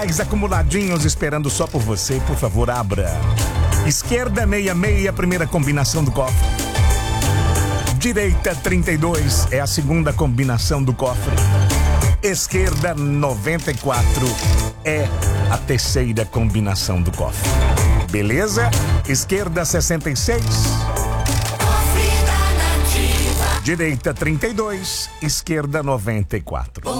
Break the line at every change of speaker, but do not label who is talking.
Acumuladinhos esperando só por você, por favor, abra. Esquerda 66, primeira combinação do cofre. Direita 32 é a segunda combinação do cofre. Esquerda 94 é a terceira combinação do cofre. Beleza? Esquerda 66. Direita 32, esquerda 94.